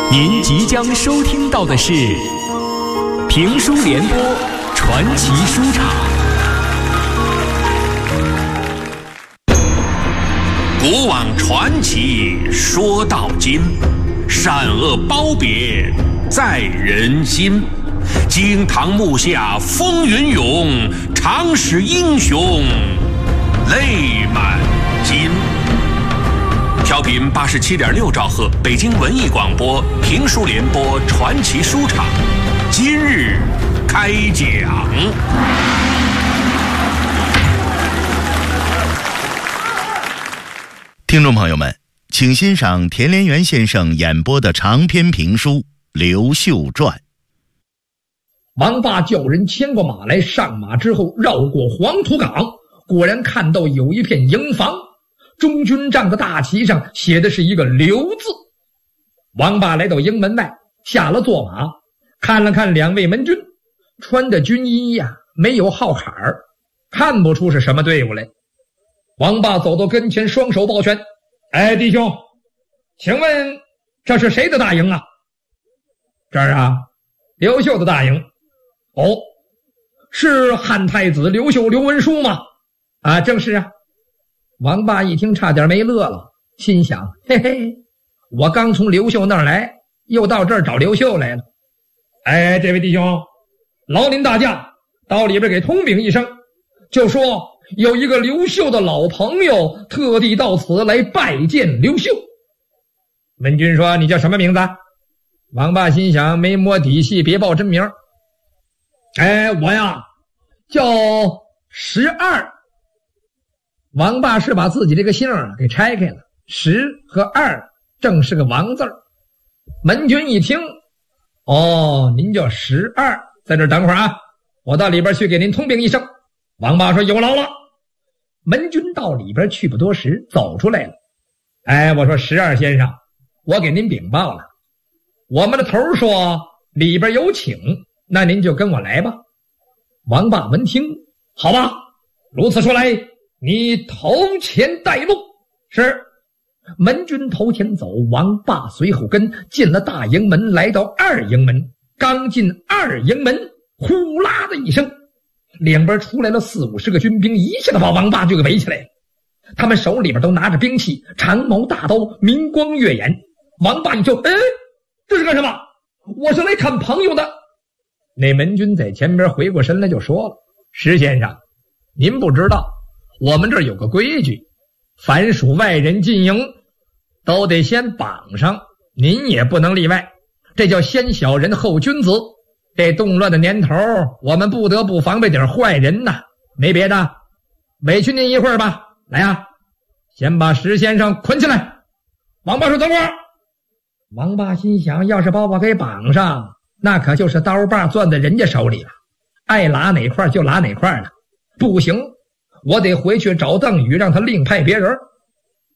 您即将收听到的是评书联播传奇书场。 古往传奇说到今，善恶褒贬在人心。惊堂木下风云涌，常使英雄泪满襟。调频87.6兆赫，北京文艺广播评书联播传奇书场，今日开讲。 听众朋友们，请欣赏田连元先生演播的长篇评书《刘秀传》。 王霸叫人牵过马来，上马之后绕过黄土岗，果然看到有一片营房，中军帐的大旗上写的是一个刘字。王霸来到营门外，下了坐马，看了看两位门军，穿的军衣呀，没有号坎儿，看不出是什么队伍来。王霸走到跟前，双手抱拳：哎，弟兄，请问这是谁的大营啊？这儿啊，刘秀的大营。哦，是汉太子刘秀刘文书吗？啊，正是啊。王霸一听差点没乐了，心想：嘿嘿，我刚从刘秀那儿来，又到这儿找刘秀来了。哎，这位弟兄，劳您大驾到里边给通禀一声，就说有一个刘秀的老朋友特地到此来拜见刘秀。文军说：你叫什么名字？王霸心想：没摸底细，别报真名。哎，我呀叫12。王霸是把自己这个姓给拆开了，10和2正是个王字儿。门军一听，哦，您叫12，在这儿等会儿啊，我到里边去给您通禀一声。王霸说：有劳了。门军到里边去不多时，走出来了。哎，我说12先生，我给您禀报了，我们的头说里边有请，那您就跟我来吧。王霸闻听，好吧，如此说来，你头前带路。是。门军头前走，王霸随后跟，进了大营门，来到2营门。刚进2营门，呼啦的一声，两边出来了40-50个军兵，一下子把王霸就给围起来了。他们手里边都拿着兵器，长矛大刀，明光跃眼。王霸一听，哎，这是干什么？我是来看朋友的。那门军在前边回过身来就说了：石先生，您不知道我们这儿有个规矩，凡属外人进营都得先绑上，您也不能例外，这叫先小人后君子。这动乱的年头，我们不得不防备点坏人呐。没别的，委屈您一会儿吧。来啊，先把石先生捆起来。王霸说：等会儿。王霸心想，要是把我给绑上，那可就是刀把攥在人家手里了，爱拉哪块就拉哪块了。不行，我得回去找邓禹，让他另派别人。